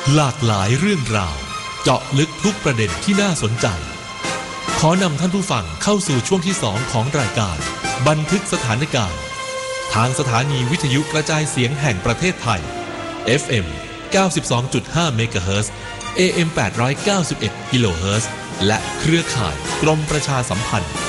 หลากหลายเรื่องราวเจาะลึกทุกประเด็นที่น่าสนใจขอนำท่านผู้ฟังเข้าสู่ช่วงที่2ของรายการบันทึกสถานการณ์ทางสถานีวิทยุกระจายเสียงแห่งประเทศไทย FM 92.5 เมกะเฮิรตซ์ AM 891 กิโลเฮิรตซ์และเครือข่ายกรมประชาสัมพันธ์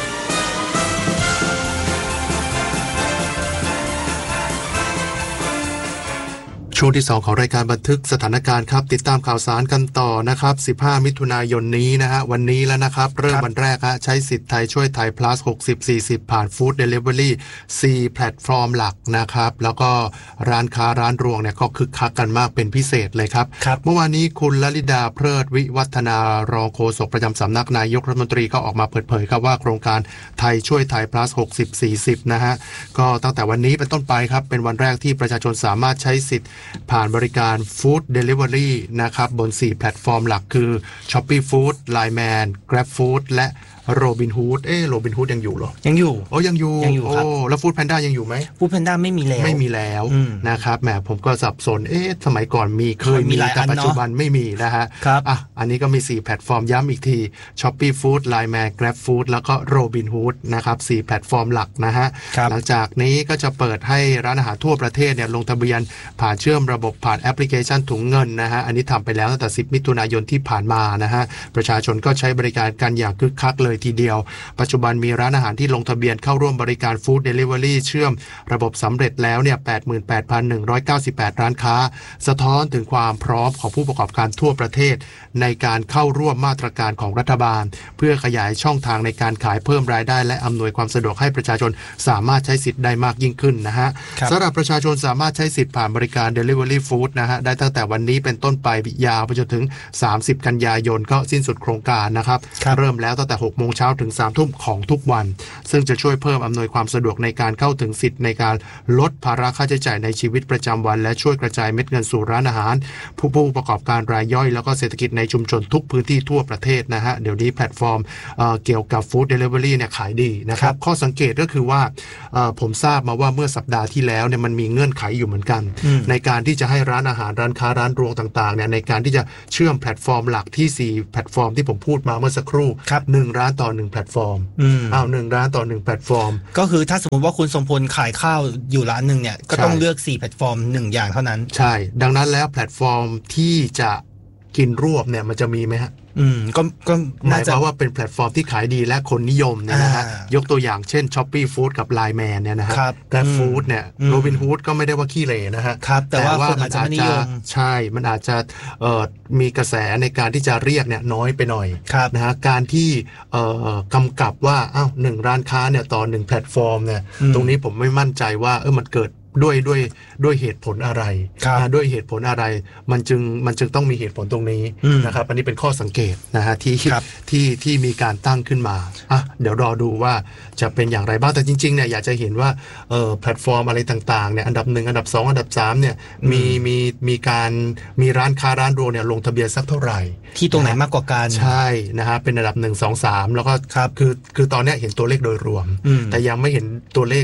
ช่วงที่2ของรายการบันทึกสถานการณ์ครับติดตามข่าวสารกันต่อนะครับ15มิถุนายนนี้นะฮะวันนี้แล้วนะครับเริ่มวันแรกฮะใช้สิทธิ์ไทยช่วยไทย plus 60-40 ผ่าน Food Delivery 4 แพลตฟอร์มหลักนะครับแล้วก็ร้านค้าร้านรวงเนี่ยก็คึกคักกันมากเป็นพิเศษเลยครับเมื่อวานนี้คุณลลิดาเพลิดวิวัฒนารองโฆษกประจำสำนักนายกรัฐมนตรีก็ออกมาเปิดเผยครับว่าโครงการไทยช่วยไทย plus 60-40 นะฮะก็ตั้งแต่วันนี้เป็นต้นไปครับเป็นวันแรกที่ประชาชนสามารถใช้สิทธิ์ผ่านบริการ Food Delivery นะครับบน4แพลตฟอร์มหลักคือ Shopee Food Line Man Grab Food และ Robinhood Robinhood ยังอยู่เหรอยังอยู่ยังอยู่ครับแล้ว Food Panda ยังอยู่ไหม Food Panda ไม่มีแล้วนะครับแหมผมก็สับสนสมัยก่อนเคยมีแต่ปัจจุบันไม่มีนะฮะอันนี้ก็มี4แพลตฟอร์มย้ำอีกที Shopee Food Line Man Grab Food แล้วก็ Robinhood นะครับ4แพลตฟอร์มหลักนะฮะหลังจากนี้ก็จะเปิดให้ร้านอาหารทั่วประเทศเนี่ยลงทะเบียนผ่านเชื่อมระบบผ่านแอปพลิเคชันถุงเงินนะฮะอันนี้ทำไปแล้วตั้งแต่10มิถุนายนที่ผ่านมานะฮะประชาชนก็ใช้บริการกันอย่างคึกคักเลยทีเดียวปัจจุบันมีร้านอาหารที่ลงทะเบียนเข้าร่วมบริการ Food Delivery เชื่อมระบบสำเร็จแล้วเนี่ย 88,198 ร้านค้าสะท้อนถึงความพร้อมของผู้ประกอบการทั่วประเทศในการเข้าร่วมมาตรการของรัฐบาลเพื่อขยายช่องทางในการขายเพิ่มรายได้และอำนวยความสะดวกให้ประชาชนสามารถใช้สิทธิ์ได้มากยิ่งขึ้นนะฮะสำหรับประชาชนสามารถใช้สิทธิ์ผ่านบริการ Delivery Food นะฮะได้ตั้งแต่วันนี้เป็นต้นไปยาวไปจนถึง30กันยายนก็สิ้นสุดโครงการนะครับเริ่มแล้วตั้งแต่ 6 โมงเช้าถึง 3 ทุ่มของทุกวันซึ่งจะช่วยเพิ่มอำนวยความสะดวกในการเข้าถึงสิทธิ์ในการลดภาระค่าใช้จ่ายในชีวิตประจำวันและช่วยกระจายเม็ดเงินสู่ร้านอาหารผู้ประกอบการรายย่อยแล้วก็เศรษฐกิจในชุมชนทุกพื้นที่ทั่วประเทศนะฮะเดี๋ยวนี้แพลตฟอร์มเกี่ยวกับ Food Delivery เนี่ยขายดีนะครับข้อสังเกตก็คือว่าผมทราบมาว่าเมื่อสัปดาห์ที่แล้วเนี่ยมันมีเงื่อนไขอยู่เหมือนกันในการที่จะให้ร้านอาหารร้านค้าร้านรวงต่างๆเนี่ยในการที่จะเชื่อมแพลตฟอร์มหลักที่4แพลตฟอร์มที่ผมพูดมาเมื่อสักครู่1ร้านต่อ1แพลตฟอร์ม1ร้านต่อ1แพลตฟอร์มก็คือถ้าสมมติว่าคุณสมพลขายข้าวอยู่ร้านนึงเนี่ยก็ต้องเลือก4แพลตฟอร์ม1อย่างเท่านั้นใช่ดังนั้นแล้วแพลตฟอร์มที่จะกินรวบเนี่ยมันจะมีไหมฮะก็หมายความว่าเป็นแพลตฟอร์มที่ขายดีและคนนิยมเนี่ยนะฮะยกตัวอย่างเช่น Shopee Food กับ Line Man เนี่ยนะฮะ Grab Food เนี่ย Robinhood ก็ไม่ได้ว่าขี้เหร่นะฮะแต่ว่ามันอาจจะใช่มันอาจจะมีกระแสในการที่จะเรียกเนี่ยน้อยไปหน่อยนะฮะการที่กำกับว่า1ร้านค้าเนี่ยต่อ1แพลตฟอร์มเนี่ยตรงนี้ผมไม่มั่นใจว่ามันเกิดด้วยเหตุผลอะไรด้วยเหตุผลอะไรมันจึงต้องมีเหตุผลตรงนี้นะครับอันนี้เป็นข้อสังเกตนะฮะที่มีการตั้งขึ้นมาเดี๋ยวรอดูว่าจะเป็นอย่างไรบ้างแต่จริงๆเนี่ยอยากจะเห็นว่าแพลตฟอร์มอะไรต่างๆเนี่ยอันดับ1อันดับ2อันดับ3เนี่ยมีร้านค้าร้านรวงเนี่ยลงทะเบียนสักเท่าไหร่ที่ตรงไหนมากกว่ากันใช่นะฮะเป็นอันดับ1 2 3แล้วก็คือตอนนี้เห็นตัวเลขโดยรวมแต่ยังไม่เห็นตัวเลข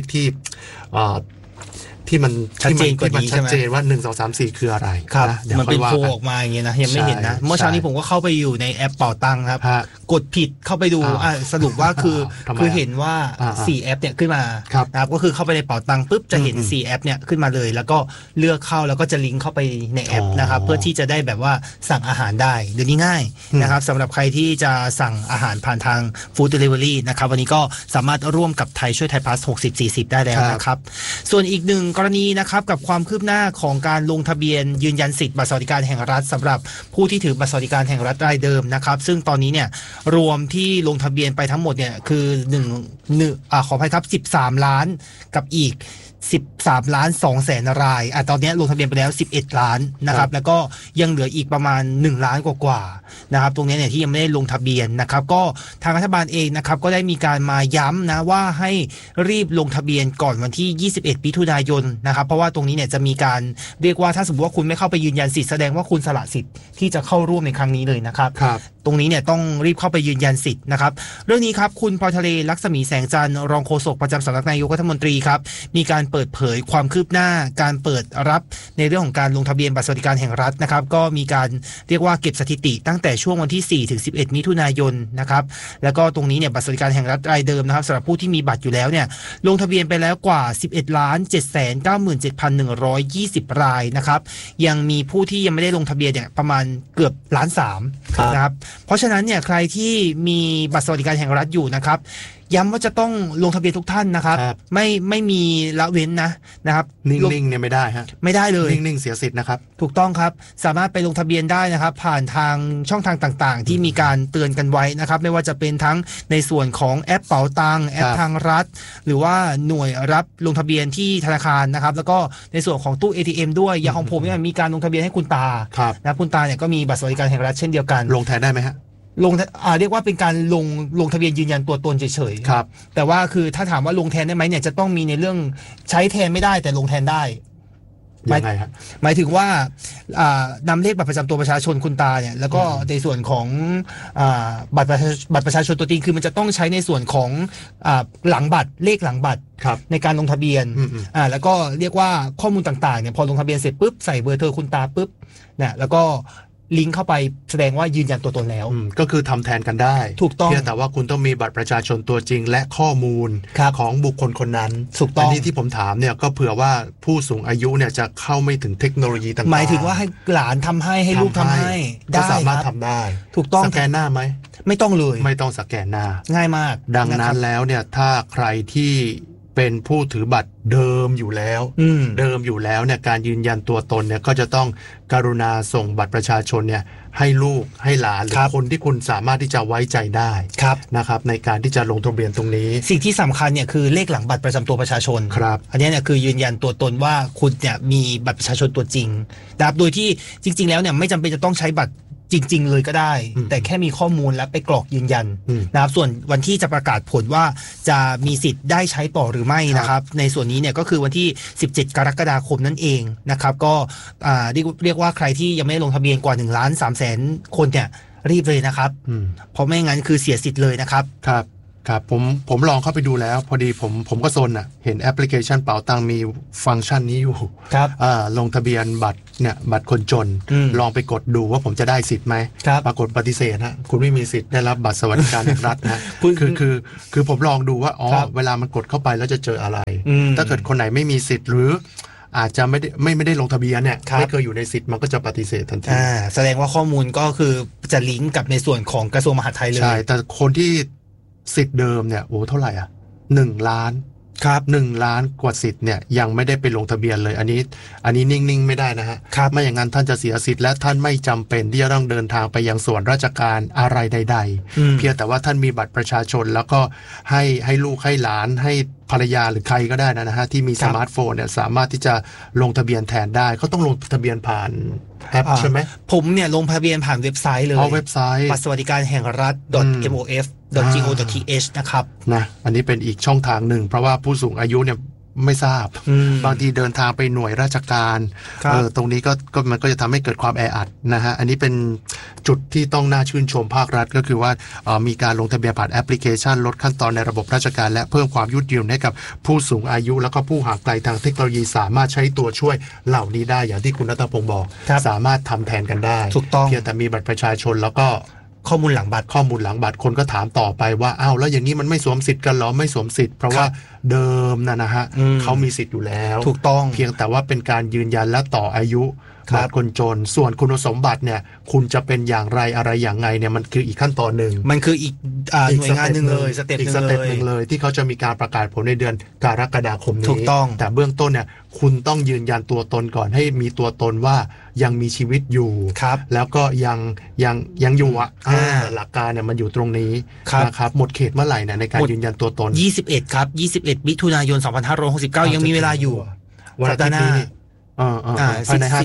ที่มันชัดเจนกว่านี้ใช่ไหมชัดเจนว่า1 2 3 4คืออะไรนะมันเป็นโพลออกมาอย่างเงี้ยนะยังไม่เห็นนะเมื่อเช้านี้ผมก็เข้าไปอยู่ในแอปเป๋าตังค์ครับกดผิดเข้าไปดูสรุปว่าคือเห็นว่า4แอปเนี่ยขึ้นมานะครับก็คือเข้าไปในเป๋าตังค์ปุ๊บจะเห็น4แอปเนี่ยขึ้นมาเลยแล้วก็เลือกเข้าแล้วก็จะลิงก์เข้าไปในแอปนะครับเพื่อที่จะได้แบบว่าสั่งอาหารได้เดี๋ยวนี้ง่ายนะครับสำหรับใครที่จะสั่งอาหารผ่านทาง Food Delivery นะครับวันนี้ก็สามารถร่วมกับไทยช่วยไทย plus 60-40 ได้แล้วนะครับส่วนอีกหนึ่งกรณีนะครับกับความคืบหน้าของการลงทะเบียนยืนยันสิทธิ์บัตรสวัสดิการแห่งรัฐสำหรับผู้ที่ถือบัตรสวัสดิการแห่งรัฐรายเดิมนะครับซึ่งตอนนี้เนี่ยรวมที่ลงทะเบียนไปทั้งหมดเนี่ยคือขออภัยครับ13 ล้านกับอีก13.2 ล้านรายตอนนี้ลงทะเบียนไปแล้ว11 ล้านนะครับแล้วก็ยังเหลืออีกประมาณ1 ล้านกว่านะครับตรงนี้เนี่ยที่ยังไม่ได้ลงทะเบียนนะครับก็ทางรัฐบาลเองนะครับก็ได้มีการมาย้ำนะว่าให้รีบลงทะเบียนก่อนวันที่21มิถุนายนนะครับเพราะว่าตรงนี้เนี่ยจะมีการเรียกว่าถ้าสมมติว่าคุณไม่เข้าไปยืนยันสิทธิ์แสดงว่าคุณสละสิทธิ์ที่จะเข้าร่วมในครั้งนี้เลยนะครับตรงนี้เนี่ยต้องรีบเข้าไปยืนยันสิทธิ์นะครับเรื่องนี้ครับคุณพลอยทะเลลักษมีแสงจันทร์รองโฆษกประจำสำนักนายกรัฐมนตรีครับมีการเปิดเผยความคืบหน้าการเปิดรับในเรื่องของการลงทะเบียนบัตรสวัสดิการแห่งรัฐนะครับก็มีการเรียกว่าเก็บสถิติตั้งแต่ช่วงวันที่4ถึง11มิถุนายนนะครับแล้วก็ตรงนี้เนี่ยบัตรสวัสดิการแห่งรัฐรายเดิมนะครับสำหรับผู้ที่มีบัตรอยู่แล้วเนี่ยลงทะเบียนไปแล้วกว่า 11,797,120 รายนะครับยังมีผู้ที่ยังไม่ได้ลงทะเบียนเนี่ยประมาณเกือบ1.3 ล้านนะครับเพราะฉะนั้นเนี่ยใครที่มีบัตรสวัสดิการแห่งรัฐอยู่นะครับย้ำว่าจะต้องลงทะเบียนทุกท่านนะครับไม่มีละเว้นนะครับนิ่งๆเนี่ยไม่ได้ฮะไม่ได้เลยนิ่งๆเสียสิทธิ์นะครับถูกต้องครับสามารถไปลงทะเบียนได้นะครับผ่านทางช่องทางต่างๆที่มีการเตือนกันไว้นะครับไม่ว่าจะเป็นทั้งในส่วนของแอปเป๋าตังแอปทางรัฐหรือว่าหน่วยรับลงทะเบียนที่ธนาคารนะครับแล้วก็ในส่วนของตู้ ATM ด้วยอย่างของผมเนี่ยมีการลงทะเบียนให้คุณตานะคุณตาเนี่ยก็มีบัตรสวัสดิการแห่งรัฐเช่นเดียวกันลงแทนได้ไหมฮะเรียกว่าเป็นการลงทะเบียนยืนยันตัวตนเฉยๆครับแต่ว่าคือถ้าถามว่าลงแทนได้ไหมเนี่ยจะต้องมีในเรื่องใช้แทนไม่ได้แต่ลงแทนได้ยังไงครับหมายถึงว่านำเลขบัตรประจำตัวประชาชนคุณตาเนี่ยแล้วก็ในส่วนของบัตรประชาชนตัวจริงคือมันจะต้องใช้ในส่วนของหลังบัตรเลขหลังบัตรในการลงทะเบียนแล้วก็เรียกว่าข้อมูลต่างๆเนี่ยพอลงทะเบียนเสร็จปุ๊บใส่เบอร์โทรคุณตาปุ๊บเนี่ยแล้วก็ลิงก์เข้าไปแสดงว่ายืนยันตัวตนแล้วก็คือทำแทนกันได้ถูกต้องเพียงแต่ว่าคุณต้องมีบัตรประชาชนตัวจริงและข้อมูลของบุคคลคนนั้นถูกต้องอันนี้ที่ผมถามเนี่ยก็เผื่อว่าผู้สูงอายุเนี่ยจะเข้าไม่ถึงเทคโนโลยีต่างๆหมายถึงว่าให้หลานทำให้ลูกทำให้ก็สามารถทำได้ถูกต้องสแกนหน้าไหมไม่ต้องเลยไม่ต้องสแกนหน้าง่ายมากดังนั้นแล้วเนี่ยถ้าใครที่เป็นผู้ถือบัตรเดิมอยู่แล้วเนี่ยการยืนยันตัวตนเนี่ยก็จะต้องกรุณาส่งบัตรประชาชนเนี่ยให้ลูกให้หลานหรือคนที่คุณสามารถที่จะไว้ใจได้นะครับในการที่จะลงทะเบียนตรงนี้สิ่งที่สำคัญเนี่ยคือเลขหลังบัตรประจำตัวประชาชนครับอันนี้เนี่ยคือยืนยันตัวตนว่าคุณเนี่ยมีบัตรประชาชนตัวจริงนะครับโดยที่จริงๆแล้วเนี่ยไม่จำเป็นจะต้องใช้บัตรจริงๆเลยก็ได้แต่แค่มีข้อมูลและไปกรอกยืนยันนะครับส่วนวันที่จะประกาศผลว่าจะมีสิทธิ์ได้ใช้ต่อหรือไม่นะครับในส่วนนี้เนี่ยก็คือวันที่17กรกฎาคมนั่นเองนะครับก็เรียกว่าใครที่ยังไม่ได้ลงทะเบียนกว่า1,300,000 คนเนี่ยรีบเลยนะครับเพราะไม่งั้นคือเสียสิทธิ์เลยนะครับครับผมลองเข้าไปดูแล้วพอดีผมก็ซนเห็นแอปพลิเคชันเป๋าตังมีฟังก์ชันนี้อยู่ลงทะเบียนบัตรเนี่ยบัตรคนจนลองไปกดดูว่าผมจะได้สิทธิ์ไหมปรากฏปฏิเสธฮะคุณไม่มีสิทธิ์ได้รับบัตรสวัสดิการแห่งรัฐนะคือผมลองดูว่าเวลามันกดเข้าไปแล้วจะเจออะไรถ้าเกิดคนไหนไม่มีสิทธิ์หรืออาจจะไม่ได้ลงทะเบียนเนี่ยไม่เคยอยู่ในสิทธิ์มันก็จะปฏิเสธทันทีแสดงว่าข้อมูลก็คือจะลิงก์กับในส่วนของกระทรวงมหาดไทยเลยใช่แต่คนที่สิทธิ์เดิมเนี่ยเท่าไหร่1 ล้านครับ 1 ล้านกว่าสิทธิ์เนี่ยยังไม่ได้ไปลงทะเบียนเลยอันนี้นิ่งๆไม่ได้นะฮะไม่อย่างนั้นท่านจะเสียสิทธิ์และท่านไม่จำเป็นที่จะต้องเดินทางไปยังส่วนราชการอะไรใดๆเพียงแต่ว่าท่านมีบัตรประชาชนแล้วก็ให้ลูกให้หลานให้ภรรยาหรือใครก็ได้นะฮะที่มีสมาร์ทโฟนเนี่ยสามารถที่จะลงทะเบียนแทนได้เขาต้องลงทะเบียนผ่านแอปใช่ไหมผมเนี่ยลงทะเบียนผ่านเว็บไซต์เลยเว็บไซต์บัตรสวัสดิการแห่งรัฐ .mof.go.th นะครับอันนี้เป็นอีกช่องทางหนึ่งเพราะว่าผู้สูงอายุเนี่ยไม่ทราบบางทีเดินทางไปหน่วยราชการตรงนี้ก็มันก็จะทำให้เกิดความแออัดนะฮะอันนี้เป็นจุดที่ต้องน่าชื่นชมภาครัฐก็คือว่ามีการลงทะเบียนผ่านแอปพลิเคชันลดขั้นตอนในระบบราชการและเพิ่มความยืดหยุ่นให้กับผู้สูงอายุแล้วก็ผู้ห่างไกลทางเทคโนโลยีสามารถใช้ตัวช่วยเหล่านี้ได้อย่างที่คุณณัฐพงศ์บอกสามารถทำแทนกันได้เพียงแต่มีบัตรประชาชนแล้วก็ข้อมูลหลังบัตรคนก็ถามต่อไปว่าอ้าวแล้วอย่างนี้มันไม่สวมสิทธิ์กันหรอไม่สวมสิทธิ์เพราะว่าเดิมนะฮะเขามีสิทธิ์อยู่แล้วถูกต้องเพียงแต่ว่าเป็นการยืนยันและต่ออายุบัตรคนจนส่วนคุณสมบัติเนี่ยคุณจะเป็นอย่างไรอะไรอย่างไงเนี่ยมันคืออีกขั้นตอนหนึ่งมันคืออีกหน่วยงานหนึ่งเลยสเต็ปหนึ่งเลยที่เขาจะมีการประกาศผลในเดือนกรกฎาคมนี้ถูกต้องแต่เบื้องต้นเนี่ยคุณต้องยืนยันตัวตนก่อนให้มีตัวตนว่ายังมีชีวิตอยู่แล้วก็ยังอยู่หลักการเนี่ยมันอยู่ตรงนี้นะครับหมดเขตเมื่อไหร่เนี่ยในการยืนยันตัวตน 21ครับ21มิถุนายน2569ยังมีเวลาอยู่วันอาทิตย์นี้ภายใน5 ทุ่ม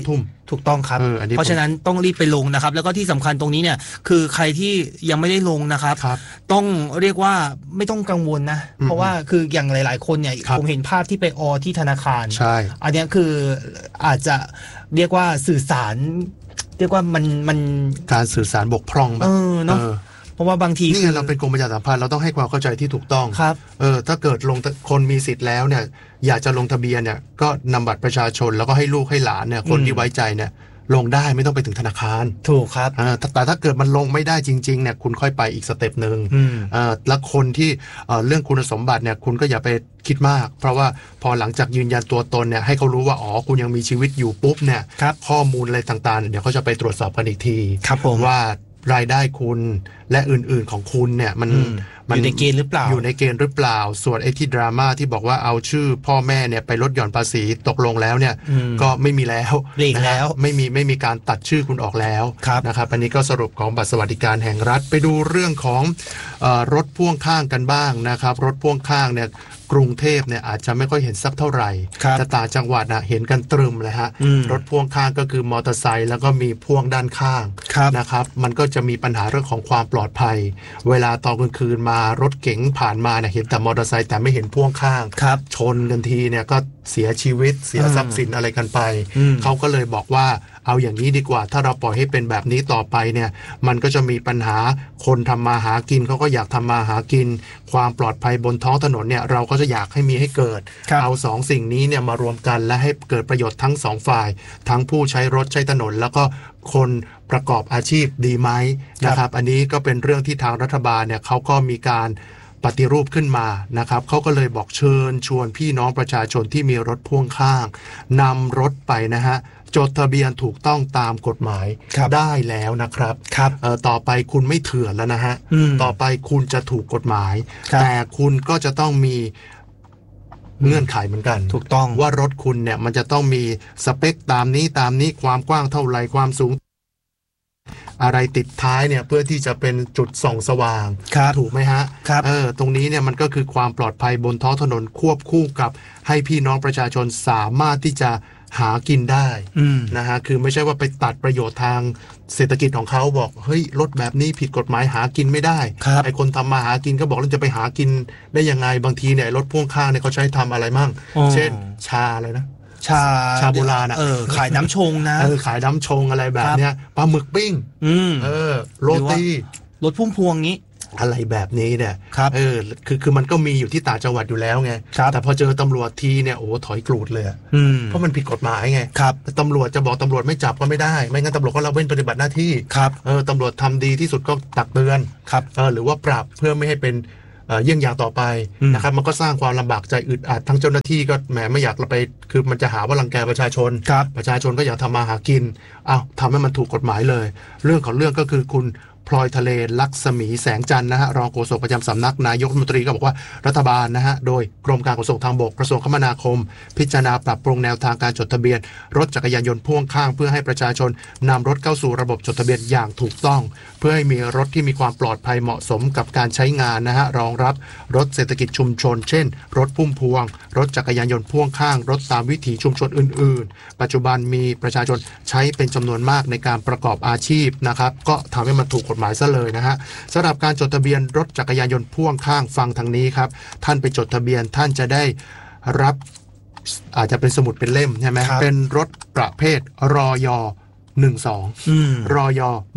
ถูกต้องครับเพราะฉะนั้นต้องรีบไปลงนะครับแล้วก็ที่สำคัญตรงนี้เนี่ยคือใครที่ยังไม่ได้ลงนะครับต้องเรียกว่าไม่ต้องกังวลนะเพราะว่าคืออย่างหลายๆคนเนี่ยผมเห็นภาพที่ไปออที่ธนาคารใช่อันนี้คืออาจจะเรียกว่าสื่อสารเรียกว่ามันการสื่อสารบกพร่องเนาะเพราะว่าบางทีนี่เราเป็นกรมประชาสัมพันธ์เราต้องให้ความเข้าใจที่ถูกต้องครับถ้าเกิดคนมีสิทธิ์แล้วเนี่ยอยากจะลงทะเบียนเนี่ยก็นำบัตรประชาชนแล้วก็ให้ลูกให้หลานเนี่ยคนที่ไว้ใจเนี่ยลงได้ไม่ต้องไปถึงธนาคารถูกครับแต่ถ้าเกิดมันลงไม่ได้จริงๆเนี่ยคุณค่อยไปอีกสเต็ปนึงแล้วคนที่เรื่องคุณสมบัติเนี่ยคุณก็อย่าไปคิดมากเพราะว่าพอหลังจากยืนยันตัวตนเนี่ยให้เขารู้ว่าคุณยังมีชีวิตอยู่ปุ๊บเนี่ยข้อมูลอะไรต่างๆเดี๋ยวเขาจะไปตรวจสอบกันอีกทีว่ารายได้คุณและอื่นๆของคุณเนี่ยมันอยู่ในเกณฑ์หรือเปล่าอยู่ในเกณฑ์หรือเปล่าส่วนไอ้ที่ดราม่าที่บอกว่าเอาชื่อพ่อแม่เนี่ยไปลดหย่อนภาษีตกลงแล้วเนี่ยก็ไม่มีแล้วแล้วไม่มีการตัดชื่อคุณออกแล้วนะครับอันนี้ก็สรุปของบัตรสวัสดิการแห่งรัฐไปดูเรื่องของรถพ่วงข้างกันบ้างนะครับรถพ่วงข้างเนี่ยกรุงเทพเนี่ยอาจจะไม่ค่อยเห็นสักเท่าไหร่แต่ต่างจังหวัดนะเห็นกันตรึมเลยฮะรถพ่วงข้างก็คือมอเตอร์ไซค์แล้วก็มีพ่วงด้านข้างนะครับมันก็จะมีปัญหาเรื่องของความปลอดภัยเวลาตอนกลางคืนมารถเก๋งผ่านมาเนี่ยเห็นแต่มอเตอร์ไซค์แต่ไม่เห็นพ่วงข้างชนกันทีเนี่ยก็เสียชีวิตเสียทรัพย์สินอะไรกันไปเขาก็เลยบอกว่าเอาอย่างนี้ดีกว่าถ้าเราปล่อยให้เป็นแบบนี้ต่อไปเนี่ยมันก็จะมีปัญหาคนทำมาหากินเขาก็อยากทำมาหากินความปลอดภัยบนท้องถนนเนี่ยเราก็จะอยากให้มีให้เกิดเอาสองสิ่งนี้เนี่ยมารวมกันและให้เกิดประโยชน์ทั้งสองฝ่ายทั้งผู้ใช้รถใช้ถนนแล้วก็คนประกอบอาชีพดีไหมนะครับอันนี้ก็เป็นเรื่องที่ทางรัฐบาลเนี่ยเขาก็มีการปฏิรูปขึ้นมานะครับเขาก็เลยบอกเชิญชวนพี่น้องประชาชนที่มีรถพ่วงข้างนำรถไปนะฮะจดทะเบียนถูกต้องตามกฎหมายได้แล้วนะครับต่อไปคุณไม่เถื่อนแล้วนะฮะต่อไปคุณจะถูกกฎหมายแต่คุณก็จะต้องมีเงื่อนไขเหมือนกันถูกต้องว่ารถคุณเนี่ยมันจะต้องมีสเปคตามนี้ความกว้างเท่าไรความสูงอะไรติดท้ายเนี่ยเพื่อที่จะเป็นจุดส่องสว่างถูกไหมฮะตรงนี้เนี่ยมันก็คือความปลอดภัยบนท้องถนนควบคู่กับให้พี่น้องประชาชนสามารถที่จะหากินได้นะฮะคือไม่ใช่ว่าไปตัดประโยชน์ทางเศรษฐกิจของเขาบอกเฮ้ยรถแบบนี้ผิดกฎหมายหากินไม่ได้ไอ้คนทำมาหากินก็บอกแล้วจะไปหากินได้ยังไงบางทีเนี่ยรถพ่วงข้างเนี่ยเขาใช้ทำอะไรมั่งเช่นชาอะไรนะชาโบราณนะขายน้ำชงนะขายน้ำชงอะไรแบบเนี้ยปลาหมึกปิ้งโรตีรถพุ่มพวงนี้อะไรแบบนี้เนี่ยคือมันก็มีอยู่ที่ต่างจังหวัดอยู่แล้วไงแต่พอเจอตำรวจทีเนี่ยโอ้ถอยกรูดเลยเพราะมันผิดกฎหมายไงตำรวจจะบอกตำรวจไม่จับก็ไม่ได้ไม่งั้นตำรวจก็ละเว้นปฏิบัติหน้าที่ตำรวจทำดีที่สุดก็ตักเตือนหรือว่าปรับเพื่อไม่ให้เป็นเยี่ยงอย่างต่อไปนะครับมันก็สร้างความลำบากใจอึดอัดทั้งเจ้าหน้าที่ก็แหมไม่อยากไปคือมันจะหาว่ารังแกประชาชนประชาชนก็อยากทำมาหากินทำให้มันถูกกฎหมายเลยเรื่องของเรื่องก็คือคุณพลอยทะเลลักษมีแสงจันทร์นะฮะรองโฆษกประจำสำนักนายกรัฐมนตรีก็บอกว่ารัฐบาลนะฮะโดยกรมการขนส่งทางบกกระทรวงคมนาคมพิจารณาปรับปรุงแนวทางการจดทะเบียนรถจักรยานยนต์พ่วงข้างเพื่อให้ประชาชนนำรถเข้าสู่ระบบจดทะเบียนอย่างถูกต้องเพื่อให้มีรถที่มีความปลอดภัยเหมาะสมกับการใช้งานนะฮะรองรับรถเศรษฐกิจชุมชนเช่นรถพุ่มพวงรถจักรยานยนต์พ่วงข้างรถตามวิถีชุมชนอื่นๆปัจจุบันมีประชาชนใช้เป็นจำนวนมากในการประกอบอาชีพนะครับก็ทำให้มันถูกกฎหมายซะเลยนะฮะสำหรับการจดทะเบียนรถจักรยานยนต์พ่วงข้างฟังทางนี้ครับท่านไปจดทะเบียนท่านจะได้รับอาจจะเป็นสมุดเป็นเล่มใช่ไหมเป็นรถประเภทรย12รย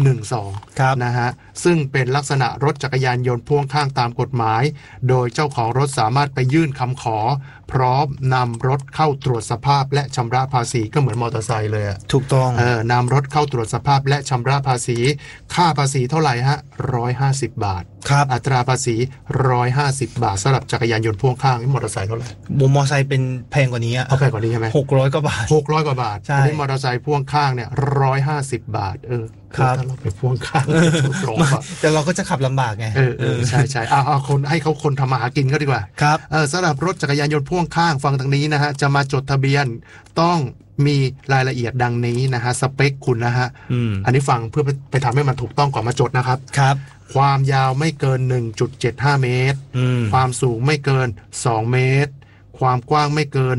12นะฮะซึ่งเป็นลักษณะรถจักรยานยนต์พ่วงข้างตามกฎหมายโดยเจ้าของรถสามารถไปยื่นคำขอพร้อมนำรถเข้าตรวจสภาพและชำระภาษีก็เหมือนมอเตอร์ไซค์เลยถูกต้องนำรถเข้าตรวจสภาพและชำระภาษีค่าภาษีเท่าไหร่ฮะ150 บาทครับอัตราภาษี150 บาทสำหรับจักรยานยนต์พ่วงข้างมอเตอร์ไซค์เท่าไหร่มอเตอร์ไซค์เป็นแพงกว่านี้แพงกว่านี้ใช่ไหม 600 กว่าบาท 600 กว่าบาทอันนี้มอเตอร์ไซค์พ่วงข้างเนี่ย150 บาทถ้าเราไปพ่วงข้างแต่เราก็จะขับลำบากไงใช่เอาคนให้เขาคนทำมาหากินเขาดีกว่าครับสำหรับรถจักรยานยนต์พ่วงข้างฟังทางนี้นะฮะจะมาจดทะเบียนต้องมีรายละเอียดดังนี้นะฮะสเปคคุณนะฮะอันนี้ฟังเพื่อไปทำให้มันถูกต้องก่อนมาจดนะครับความยาวไม่เกิน 1.75 เมตรความสูงไม่เกิน2 เมตรความกว้างไม่เกิน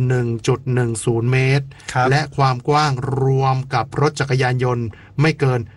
1.10 เมตรและความกว้างรวมกับรถจักรยานยนต์ไม่เกิน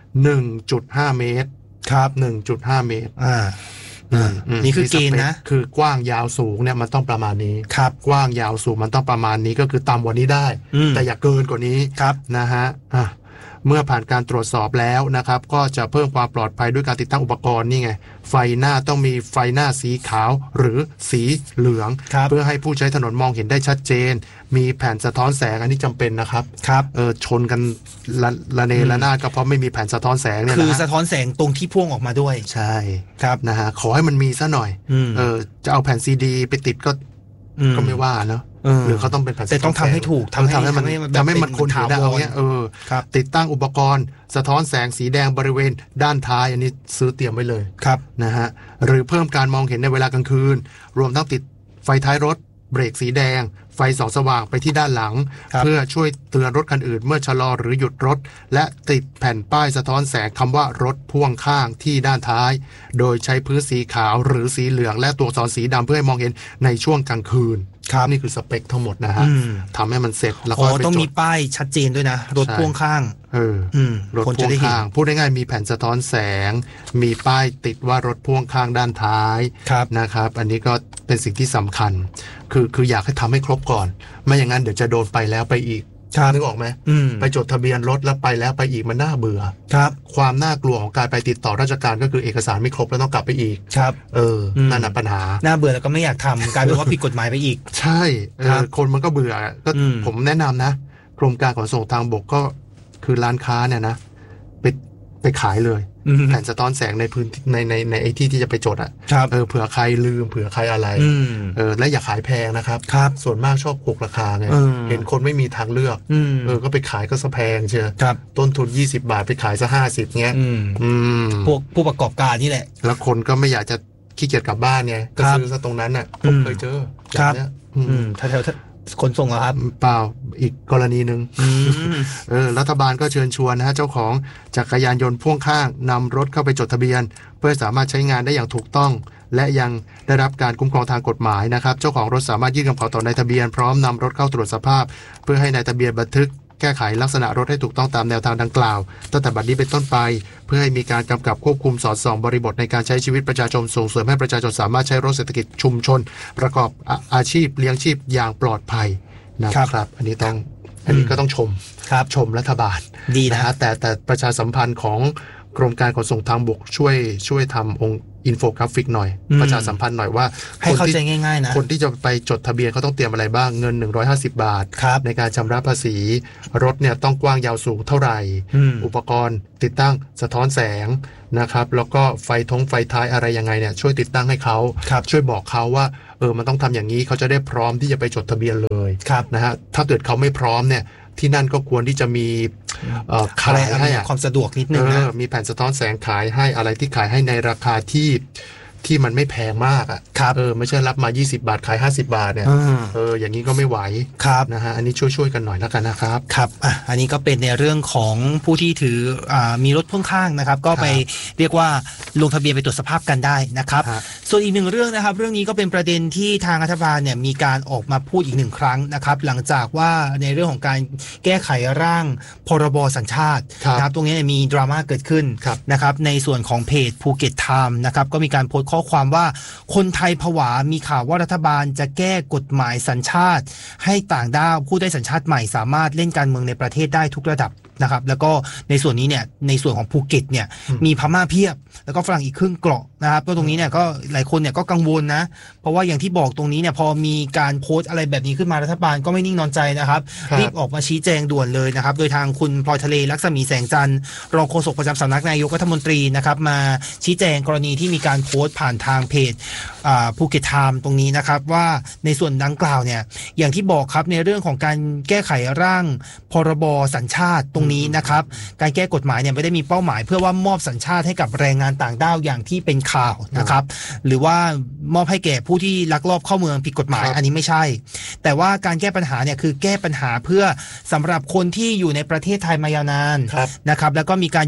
1.5 เมตรครับ 1.5 เมตรนี่คือเกณฑ์นะคือกว้างยาวสูงเนี่ยมันต้องประมาณนี้ครับกว้างยาวสูงมันต้องประมาณนี้ก็คือต่ำกว่านี้ได้แต่อย่าเกินกว่านี้นะฮะเมื่อผ่านการตรวจสอบแล้วนะครับก็จะเพิ่มความปลอดภัยด้วยการติดตั้งอุปกรณ์นี่ไงไฟหน้าต้องมีไฟหน้าสีขาวหรือสีเหลืองเพื่อให้ผู้ใช้ถนนมองเห็นได้ชัดเจนมีแผ่นสะท้อนแสงอันนี้จำเป็นนะครับชนกันละเนระนาดก็เพราะไม่มีแผ่นสะท้อนแสงเนี่ยนะคือสะท้อนแสงตรงที่พ่วงออกมาด้วยใช่ครับนะฮะขอให้มันมีซะหน่อยจะเอาแผ่นซีดีไปติดก็ไม่ว่าเนาะหรือเขาต้องเป็นแผ่นแต่ต้องทำให้ถูกทำให้มันคนถือได้เอาเงี้ยติดตั้งอุปกรณ์สะท้อนแสงสีแดงบริเวณด้านท้ายอันนี้ซื้อเตรียมไว้เลยนะฮะหรือเพิ่มการมองเห็นในเวลากลางคืนรวมทั้งติดไฟท้ายรถเบรกสีแดงไฟส่องสว่างไปที่ด้านหลังเพื่อช่วยเตือนรถคันอื่นเมื่อชะลอหรือหยุดรถและติดแผ่นป้ายสะท้อนแสงคำว่ารถพ่วงข้างที่ด้านท้ายโดยใช้พื้นสีขาวหรือสีเหลืองและตัวอักษรสีดำเพื่อให้มองเห็นในช่วงกลางคืนนี่คือสเปคทั้งหมดนะฮะทำให้มันเสร็จแล้วก็ต้องมีป้ายชัดเจนด้วยนะรถพ่วงข้างรถพ่วงข้างพูดง่ายๆมีแผ่นสะท้อนแสงมีป้ายติดว่ารถพ่วงข้างด้านท้ายนะครับอันนี้ก็เป็นสิ่งที่สำคัญคืออยากให้ทำให้ครบก่อนไม่อย่างนั้นเดี๋ยวจะโดนไปแล้วไปอีกนึกออกไหมไปจดทะเบียนรถแล้วไปแล้วไปอีกมันน่าเบื่อความน่ากลัวของการไปติดต่อราชการก็คือเอกสารไม่ครบแล้วต้องกลับไปอีกนั่นปัญหาน่าเบื่อแล้วก็ไม่อยากทำกลายเป็นว่าผิดกฎหมายไปอีกใช่คนมันก็เบื่อก็ผมแนะนำนะกรมการขนส่งทางบกก็คือร้านค้าเนี่ยนะไปขายเลยแผ่นสะท้อนแสงในพื้นในไอ้ที่จะไปจดเผื่อใครลืมเผื่อใครอะไรและอย่าขายแพงนะครับส่วนมากชอบโกงราคาไงเห็นคนไม่มีทางเลือกก็ไปขายก็ซะแพงเชียวต้นทุน20 บาทไปขายซะ50เงี้ยพวกผู้ประกอบการนี่แหละแล้วคนก็ไม่อยากจะขี้เกียจกลับบ้านไงก็ซื้อซะตรงนั้นน่ะผมเคยเจอครับแถวคนส่งเหรอครับเปล่าอีกกรณีหนึ่งรัฐบาลก็เชิญชวนนะฮะเจ้าของจักรยานยนต์พ่วงข้างนำรถเข้าไปจดทะเบียนเพื่อสามารถใช้งานได้อย่างถูกต้องและยังได้รับการคุ้มครองทางกฎหมายนะครับเจ้าของรถสามารถยื่นคำขอต่อนายทะเบียนพร้อมนำรถเข้าตรวจสภาพเพื่อให้นายทะเบียนบันทึกแก้ไขลักษณะรถให้ถูกต้องตามแนวทางดังกล่าวตั้งแต่บัดนี้เป็นต้นไปเพื่อให้มีการกำกับควบคุมสอดส่องบริบทในการใช้ชีวิตประชาชนส่งเสริมให้ประชาชนสามารถใช้รถเศรษฐกิจชุมชนประกอบอาชีพเลี้ยงชีพอย่างปลอดภัยนะครับอันนี้ก็ต้องชมรัฐบาลดีนะฮะแต่ประชาสัมพันธ์ของกรมการขนส่งทางบกช่วยทำองค์อินโฟกราฟิกหน่อยประชาสัมพันธ์หน่อยว่าให้เข้าใจง่ายๆนะคนที่จะไปจดทะเบียนเขาต้องเตรียมอะไรบ้างเงิน150 บาทในการชำระภาษีรถเนี่ยต้องกว้างยาวสูงเท่าไหร่อุปกรณ์ติดตั้งสะท้อนแสงนะครับแล้วก็ไฟท้ายอะไรยังไงเนี่ยช่วยติดตั้งให้เขาช่วยบอกเขาว่ามันต้องทำอย่างนี้เขาจะได้พร้อมที่จะไปจดทะเบียนเลยนะฮะถ้าเกิดเขาไม่พร้อมเนี่ยที่นั่นก็ควรที่จะมีขายให้ความสะดวกนิดนึงนะมีแผ่นสะท้อนแสงขายให้อะไรที่ขายให้ในราคาที่มันไม่แพงมากไม่ใช่รับมา20 บาทขาย50 บาทเนี่ยอย่างนี้ก็ไม่ไหวนะฮะอันนี้ช่วยกันหน่อยแล้วกันนะครับครับอันนี้ก็เป็นในเรื่องของผู้ที่ถือมีรถพ่วงข้างนะครับก็ไปเรียกว่าลงทะเบียนไปตรวจสภาพกันได้นะครับส่วนอีกหนึ่งเรื่องนะครับเรื่องนี้ก็เป็นประเด็นที่ทางรัฐบาลเนี่ยมีการออกมาพูดอีกหนึ่งครั้งนะครับหลังจากว่าในเรื่องของการแก้ไขร่างพรบสัญชาตินะครับตรงนี้มีดราม่าเกิดขึ้นนะครับในส่วนของเพจภูเก็ตไทม์นะครับก็มีการโพสต์ข้อความว่าคนไทยผวามีข่าวว่ารัฐบาลจะแก้กฎหมายสัญชาติให้ต่างด้าวผู้ได้สัญชาติใหม่สามารถเล่นการเมืองในประเทศได้ทุกระดับนะครับแล้วก็ในส่วนนี้เนี่ยในส่วนของภูเก็ตเนี่ยมีพม่าเพียบแล้วก็ฝรั่งอีกครึ่งเกราะนะครับก็ตรงนี้เนี่ยก็หลายคนเนี่ยก็กังวลนะเพราะว่าอย่างที่บอกตรงนี้เนี่ยพอมีการโพสต์อะไรแบบนี้ขึ้นมารัฐบาลก็ไม่นิ่งนอนใจนะครับรีบออกมาชี้แจงด่วนเลยนะครับโดยทางคุณพลอยทะเลลักษมีแสงจันทร์รองโฆษกประจำสำนักนายกรัฐมนตรีนะครับมาชี้แจงกรณีที่มีการโพสต์ผ่านทางเพจภูเก็ตไทม์ตรงนี้นะครับว่าในส่วนดังกล่าวเนี่ยอย่างที่บอกครับในเรื่องของการแก้ไขร่างพรบสัญชาติตรงนี้นะครับการแก้กฎหมายเนี่ยไม่ได้มีเป้าหมายเพื่อว่ามอบสัญชาติให้กับแรงงานต่างด้าวอย่างที่เป็นข่าวนะครับหรือว่ามอบให้แก่ผู้ที่ลักลอบเข้าเมืองผิดกฎหมายอันนี้ไม่ใช่แต่ว่าการแก้ปัญหาเนี่ยคือแก้ปัญหาเพื่อสำหรับคนที่อยู่ในประเทศไทยมายาวนานนะครับแล้วก็มีการยืน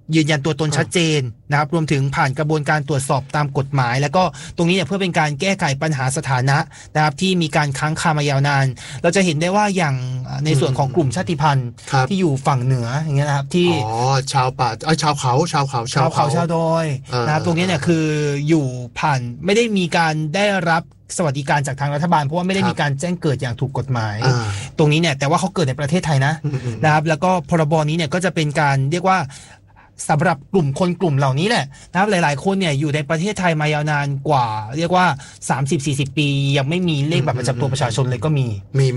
ยืนยันตัวตนชัดเจนนะครับรวมถึงผ่านกระบวนการตรวจสอบตามกฎหมายแล้วก็ตรงนี้เนี่ยเพื่อเป็นการแก้ไขปัญหาสถานะนะครับที่มีการค้างคามายาวนานเราจะเห็นได้ว่าอย่างในส่วนของกลุ่มชาติพันธุ์ที่อยู่ฝั่งเหนืออย่างเงี้ยนะครับที่ชาวป่าชาวเขาชาวดอยนะครับตรงนี้เนี่ยคืออยู่ผ่านไม่ได้มีการได้รับสวัสดิการจากทางรัฐบาลเพราะว่าไม่ได้มีการแจ้งเกิดอย่างถูกกฎหมายตรงนี้เนี่ยแต่ว่าเขาเกิดในประเทศไทยนะครับแล้วก็พรบนี้เนี่ยก็จะเป็นการเรียกว่าสำหรับกลุ่มคนกลุ่มเหล่านี้แหละนะครับหลายๆคนเนี่ยอยู่ในประเทศไทยมายาวนานกว่าเรียกว่า 30-40 ปียังไม่มีเลขบัตรประจำตัวประชาชนเลยก็มี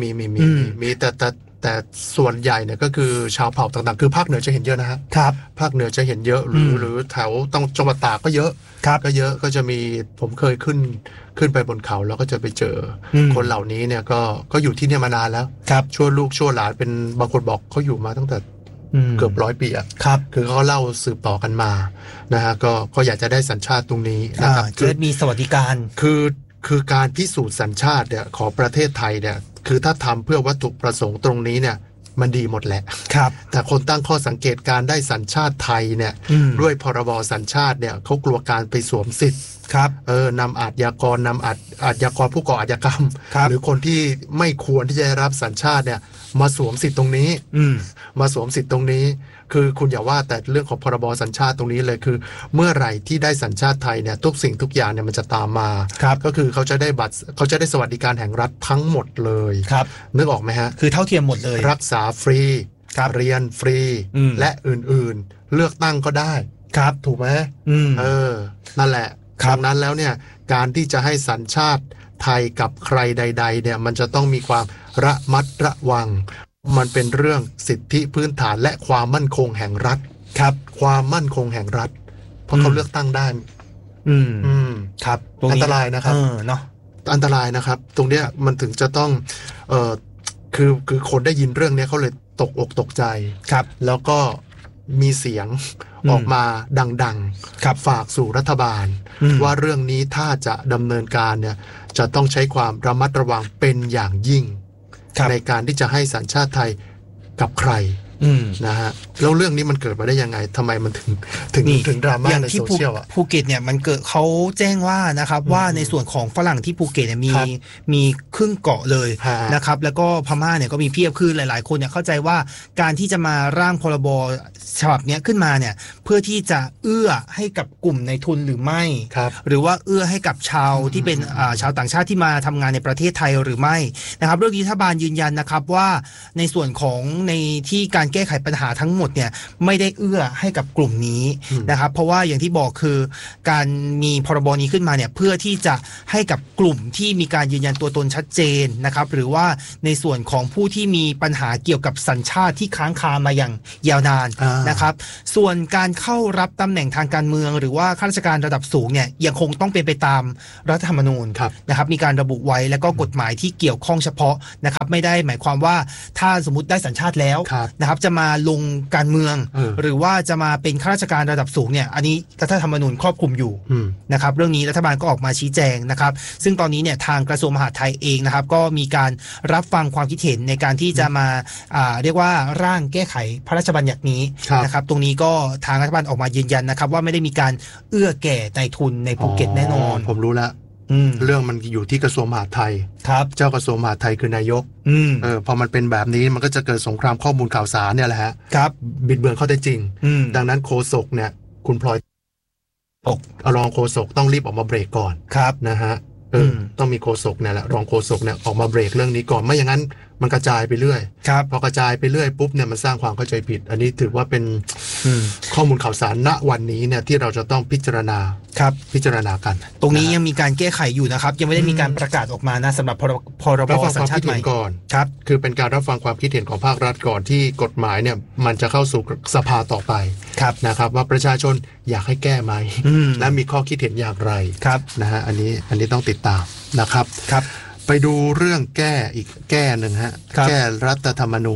แต่ส่วนใหญ่เนี่ยก็คือชาวเผ่าต่างๆคือภาคเหนือจะเห็นเยอะนะฮะครับภาคเหนือจะเห็นเยอะหรือแถวต้องจังหวัดตากก็เยอะก็จะมีผมเคยขึ้นไปบนเขาแล้วก็จะไปเจอคนเหล่านี้เนี่ยก็อยู่ที่เนี่ยมานานแล้วชั่วลูกชั่วหลานเป็นบางคนบอกเขาอยู่มาตั้งแต่เกือบ100 ปีอ่ะคือเขาเล่าสืบต่อกันมานะฮะก็อยากจะได้สัญชาติตรงนี้นะครับคือมีสวัสดิการคือการพิสูจน์สัญชาติเนี่ยของประเทศไทยเนี่ยคือถ้าทำเพื่อวัตถุประสงค์ตรงนี้เนี่ยมันดีหมดแหละแต่คนตั้งข้อสังเกตการได้สัญชาติไทยเนี่ยด้วยพรบสัญชาติเนี่ยเขากลัวการไปสวมสิทธิ์นำอาชญากรอาชญากรผู้ก่ออาชญากรรมหรือคนที่ไม่ควรที่จะได้รับสัญชาติเนี่ยมาสวมสิทธิ์ตรงนี้มาสวมสิทธิ์ตรงนี้คือคุณอย่าว่าแต่เรื่องของพรบสัญชาติตรงนี้เลยคือเมื่อไหร่ที่ได้สัญชาติไทยเนี่ยทุกสิ่งทุกอย่างเนี่ยมันจะตามมาก็คือเขาจะได้สวัสดิการแห่งรัฐทั้งหมดเลยนึกออกไหมฮะคือเท่าเทียมหมดเลยรักษาฟรีเรียนฟรีและอื่นๆเลือกตั้งก็ได้ถูกไหมนั่นแหละดังนั้นแล้วเนี่ยการที่จะให้สัญชาติไทยกับใครใดๆเนี่ยมันจะต้องมีความระมัดระวังมันเป็นเรื่องสิทธิพื้นฐานและความมั่นคงแห่งรัฐความมั่นคงแห่งรัฐเพราะเขาเลือกตั้งได้ครับอันตรายนะครับเนาะอันตรายนะครับตรงเนี้ยมันถึงจะต้องคือคนได้ยินเรื่องนี้เขาเลยตกอกตกใจแล้วก็มีเสียงออกมาดังๆฝากสู่รัฐบาลว่าเรื่องนี้ถ้าจะดำเนินการเนี่ยจะต้องใช้ความระมัดระวังเป็นอย่างยิ่งในการที่จะให้สัญชาติไทยกับใครนะฮะแล้วเรื่องนี้มันเกิดมาได้ยังไงทำไมมันถึงดราม่าในโซเชียลอ่ะภูเก็ตเนี่ยมันเกิดเขาแจ้งว่านะครับว่าในส่วนของฝรั่งที่ภูเก็ตเนี่ยมีครึ่งเกาะเลยนะครับแล้วก็พม่าเนี่ยก็มีเพียบคือหลายๆคนเนี่ยเข้าใจว่าการที่จะมาร่างพรบฉบับนี้ขึ้นมาเนี่ยเพื่อที่จะเอื้อให้กับกลุ่มในทุนหรือไม่หรือว่าเอื้อให้กับชาวที่เป็นชาวต่างชาติที่มาทำงานในประเทศไทยหรือไม่นะครับเรื่องนี้รัฐบาลยืนยันนะครับว่าในส่วนของในที่การแก้ไขปัญหาทั้งหมดเนี่ยไม่ได้เอื้อให้กับกลุ่มนี้นะครับเพราะว่าอย่างที่บอกคือการมีพรบนี้ขึ้นมาเนี่ยเพื่อที่จะให้กับกลุ่มที่มีการยืนยันตัวตนชัดเจนนะครับหรือว่าในส่วนของผู้ที่มีปัญหาเกี่ยวกับสัญชาติที่ค้างคามาอย่างยาวนานนะครับส่วนการเข้ารับตำแหน่งทางการเมืองหรือว่าข้าราชการระดับสูงเนี่ยยังคงต้องเป็นไปตามรัฐธรรมนูญนะครับมีการระบุไว้แล้วก็กฎหมายที่เกี่ยวข้องเฉพาะนะครับไม่ได้หมายความว่าถ้าสมมติได้สัญชาติแล้วนะครับจะมาลงการเมืองหรือว่าจะมาเป็นข้าราชการระดับสูงเนี่ยอันนี้รัฐธรรมนูญครอบคลุมอยู่นะครับเรื่องนี้รัฐบาลก็ออกมาชี้แจงนะครับซึ่งตอนนี้เนี่ยทางกระทรวงมหาดไทยเองนะครับก็มีการรับฟังความคิดเห็นในการที่จะมาเรียกว่าร่างแก้ไขพระราชบัญญัตินี้นะครับตรงนี้ก็ทางรัฐบาลออกมายืนยันนะครับว่าไม่ได้มีการเอื้อแก่นายทุนในภูเก็ตแน่นอนผมรู้แล้วเรื่องมันอยู่ที่กระทรวงมหาดไทยเจ้ากระทรวงมหาดไทยคือนายกพอมันเป็นแบบนี้มันก็จะเกิดสงครามข้อมูลข่าวสารเนี่ยแหละฮะบิดเบือนข้อเท็จจริงดังนั้นโฆษกเนี่ยคุณพลอยรองโฆษกต้องรีบออกมาเบรกก่อนนะฮะต้องมีโฆษกเนี่ยแหละรองโฆษกเนี่ยออกมาเบรกเรื่องนี้ก่อนไม่อย่างนั้นมันกระจายไปเรื่อยพอกระจายไปเรื่อยปุ๊บเนี่ยมันสร้างความเข้าใจผิดอันนี้ถือว่าเป็นข้อมูลข่าวสารณวันนี้เนี่ยที่เราจะต้องพิจารณากันตรงนี้ยังมีการแก้ไขอยู่นะครับยังไม่ได้มีการประกาศออกมานะสำหรับพรบสัญชาติใหม่ก่อนคือเป็นการรับฟังความคิดเห็นของภาครัฐก่อนที่กฎหมายเนี่ยมันจะเข้าสู่สภาต่อไปนะครับว่าประชาชนอยากให้แก้ไหมและมีข้อคิดเห็นอย่างไรนะฮะอันนี้ต้องติดตามนะครับไปดูเรื่องแก้อีกแก้หนึ่งฮะแก้รัฐธรรมนูญ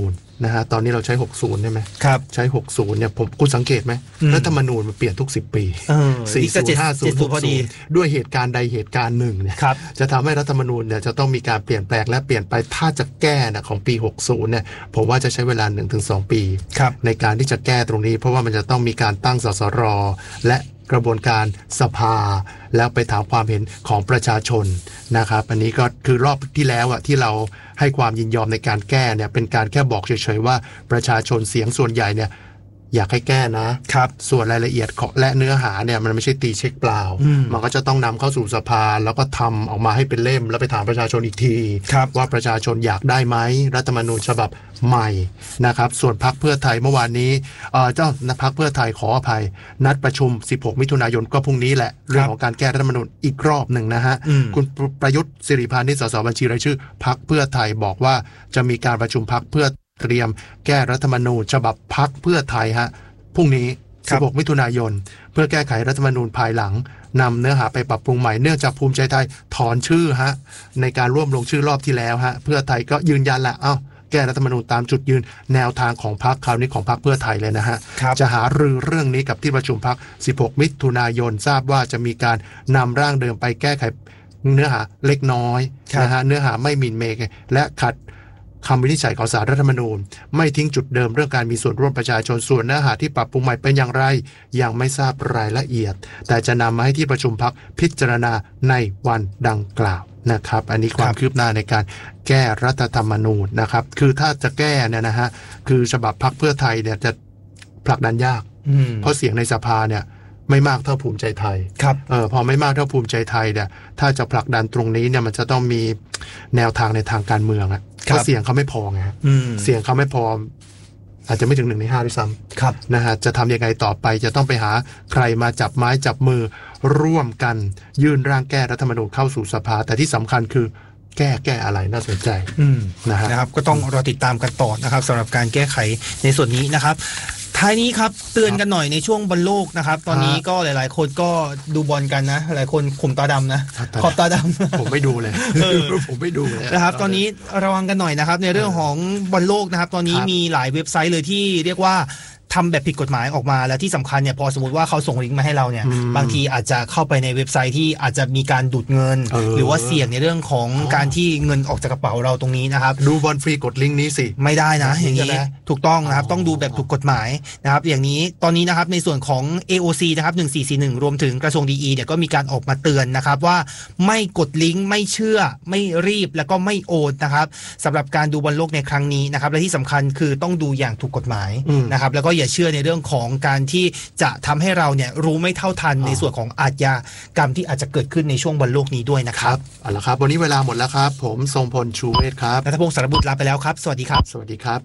นะฮะตอนนี้เราใช้60ใช่ไหมครับใช้60เนี่ยผมคุณสังเกตไหมรัฐธรรมนูญมันเปลี่ยนทุก10 ปี40 50 60ด้วยเหตุการณ์ใดเหตุการณ์หนึ่งเนี่ยจะทำให้รัฐธรรมนูญเนี่ยจะต้องมีการเปลี่ยนแปลงและเปลี่ยนไปถ้าจะแก้นะของปี60เนี่ยผมว่าจะใช้เวลา 1-2 ปีในการที่จะแก้ตรงนี้เพราะว่ามันจะต้องมีการตั้งสสรและกระบวนการสภาแล้วไปถามความเห็นของประชาชนนะครับอันนี้ก็คือรอบที่แล้วอะที่เราให้ความยินยอมในการแก้เนี่ยเป็นการแค่บอกเฉยๆว่าประชาชนเสียงส่วนใหญ่เนี่ยอยากให้แก้นะครับส่วนรายละเอียดและเนื้อหาเนี่ยมันไม่ใช่ตีเช็คเปล่ามันก็จะต้องนำเข้าสู่สภาแล้วก็ทำออกมาให้เป็นเล่มแล้วไปถามประชาชนอีกทีว่าประชาชนอยากได้ไหมรัฐธรรมนูญฉบับใหม่นะครับส่วนพรรคเพื่อไทยเมื่อวานนี้เจ้าพรรคเพื่อไทยขออภัยนัดประชุม16มิถุนายนก็พรุ่งนี้แหละเรื่องของการแก้รัฐธรรมนูญอีกรอบหนึ่งนะฮะคุณประยุทธ์สิริพานิช สสบัญชีรายชื่อพรรคเพื่อไทยบอกว่าจะมีการประชุมพรรคเพื่อเตรียมแก้รัฐธรรมนูญฉบับพรรคเพื่อไทยฮะพรุ่งนี้16มิถุนายนเพื่อแก้ไขรัฐธรรมนูญภายหลังนำเนื้อหาไปปรับปรุงใหม่เนื่องจากภูมิใจไทยถอนชื่อฮะในการร่วมลงชื่อรอบที่แล้วฮะเพื่อไทยก็ยืนยันละแก้รัฐธรรมนูญตามจุดยืนแนวทางของพรรคคราวนี้ของพรรคเพื่อไทยเลยนะฮะจะหารือเรื่องนี้กับที่ประชุมพรรค16มิถุนายนทราบว่าจะมีการนำร่างเดิมไปแก้ไขเนื้อหาเล็กน้อยนะฮะเนื้อหาไม่หมิ่นเมย์และขัดคำวินิจฉัยของศาลรัฐธรรมนูญไม่ทิ้งจุดเดิมเรื่องการมีส่วนร่วมประชาชนส่วนเนื้อหาที่ปรับปรุงใหม่เป็นอย่างไรยังไม่ทราบรายละเอียดแต่จะนำมาให้ที่ประชุมพรรคพิจารณาในวันดังกล่าวนะครับอันนี้ความคืบหน้าในการแก้รัฐธรรมนูญนะครับคือถ้าจะแก้เนี่ยนะฮะคือฉบับพรรคเพื่อไทยเนี่ยจะผลักดันยากเพราะเสียงในสภาเนี่ยไม่มากเท่าภูมิใจไทยครับพอไม่มากเท่าภูมิใจไทยเนี่ยถ้าจะผลักดันตรงนี้เนี่ยมันจะต้องมีแนวทางในทางการเมืองเพราะเสียงเขาไม่พอไงเสียงเขาไม่พออาจจะไม่ถึง1 ใน 5ด้วยซ้ำนะฮะจะทำยังไงต่อไปจะต้องไปหาใครมาจับไม้จับมือร่วมกันยื่นร่างแก้รัฐธรรมนูญเข้าสู่สภาแต่ที่สำคัญคือแก้อะไรน่าสนใจนะครับก็ต้องรอติดตามกันต่อนะครับสำหรับการแก้ไขในส่วนนี้นะครับท้ายนี้ครับเตือนกันหน่อยในช่วงบอลโลกนะครับตอนนี้ก็หลายๆคนก็ดูบอลกันนะหลายคนข่มตาดำนะขอบตาดำผมไม่ดูเลยผมไม่ดูเลยนะครับตอนนี้ระวังกันหน่อยนะครับในเรื่องของบอลโลกนะครับตอนนี้มีหลายเว็บไซต์เลยที่เรียกว่าทำแบบผิดกฎหมายออกมาแล้วที่สำคัญเนี่ยพอสมมติว่าเขาส่งลิงก์มาให้เราเนี่ยบางทีอาจจะเข้าไปในเว็บไซต์ที่อาจจะมีการดูดเงินหรือว่าเสี่ยงในเรื่องของการที่เงินออกจากกระเป๋าเราตรงนี้นะครับดูบอลฟรีกดลิงก์นี้สิไม่ได้นะอย่างนี้ถูกต้องนะครับต้องดูแบบถูกกฎหมายนะครับอย่างนี้ตอนนี้นะครับในส่วนของ AOC นะครับ1441รวมถึงกระทรวงดีเนี่ยก็มีการออกมาเตือนนะครับว่าไม่กดลิงก์ไม่เชื่อไม่รีบแล้วก็ไม่โอนนะครับสำหรับการดูบอลโลกในครั้งนี้นะครับและที่สำคัญคือต้องดูอย่างถูกกฎหมายนะครับแล้วก็อย่าเชื่อในเรื่องของการที่จะทำให้เราเนี่ยรู้ไม่เท่าทันในส่วนของอาชญากรรมที่อาจจะเกิดขึ้นในช่วงบอลโลกนี้ด้วยนะครับเอาละครับวันนี้เวลาหมดแล้วครับผมทรงพลชูเวชครับณัฐพงศ์สารบุตรลาไปแล้วครับสวัสดีครับสวัสดีครับ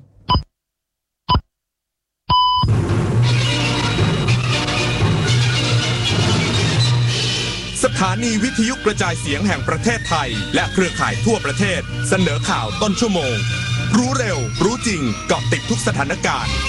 สถานีวิทยุกระจายเสียงแห่งประเทศไทยและเครือข่ายทั่วประเทศเสนอข่าวต้นชั่วโมงรู้เร็วรู้จริงเกาะติดทุกสถานการณ์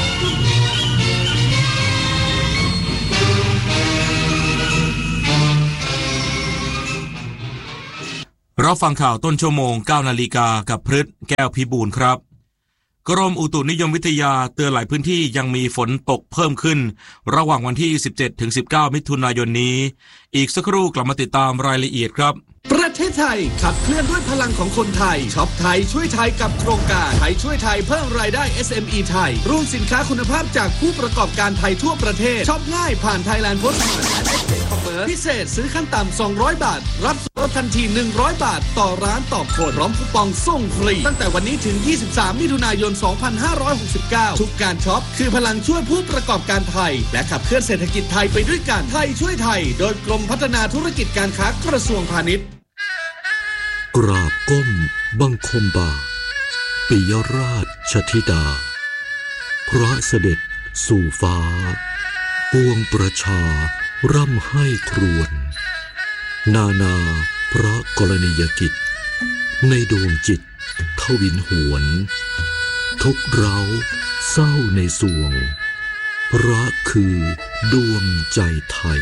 เราฟังข่าวต้นชั่วโมง 9 นาฬิกากับพฤษแก้วพิบูลครับกรมอุตุนิยมวิทยาเตือนหลายพื้นที่ยังมีฝนตกเพิ่มขึ้นระหว่างวันที่ 17-19 มิถุนายนนี้อีกสักครู่กลับมาติดตามรายละเอียดครับประเทศไทยขับเคลื่อนด้วยพลังของคนไทยช็อปไทยช่วยไทยกับโครงการไทยช่วยไทยเพิ่มรายได้ SME ไทยรุ่นสินค้าคุณภาพจากผู้ประกอบการไทยทั่วประเทศช็อปง่ายผ่าน Thailand Post Mart และ SK Commerce พิเศษซื้อขั้นต่ำ200 บาทรับส่วนลดทันที100 บาทต่อร้านต่อคนพร้อมคูปองส่งฟรีตั้งแต่วันนี้ถึง23มิถุนายน2569ทุกการช็อปคือพลังช่วยผู้ประกอบการไทยและขับเคลื่อนเศรษฐกิจไทยไปด้วยกันไทยช่วยไทยโดยกรมพัฒนาธุรกิจการค้ากระทรวงพาณิชย์กราบก้มบังคมบาทปิยราชธิดาพระเสด็จสู่ฟ้าปวงประชาร่ำให้ครวญนาพระกรณียกิจในดวงจิตทวินหวนทุกเร้าเศร้าในสวงพระคือดวงใจไทย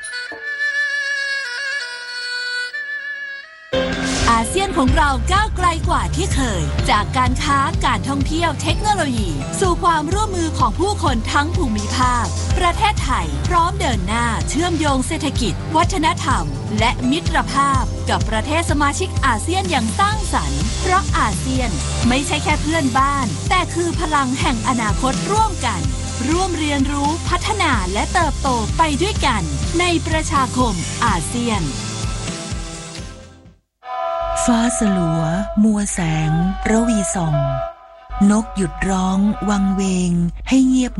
อาเซียนของเราก้าวไกลกว่าที่เคยจากการค้าการท่องเที่ยวเทคโนโลยีสู่ความร่วมมือของผู้คนทั้งภูมิภาคประเทศไทยพร้อมเดินหน้าเชื่อมโยงเศรษฐกิจวัฒนธรรมและมิตรภาพกับประเทศสมาชิกอาเซียนอย่างสร้างสรรค์เพราะอาเซียนไม่ใช่แค่เพื่อนบ้านแต่คือพลังแห่งอนาคตร่วมกันร่วมเรียนรู้พัฒนาและเติบโตไปด้วยกันในประชาคมอาเซียนฟ้าสลัวมัวแสงระวีส่องนกหยุดร้องวังเวงให้เงียบ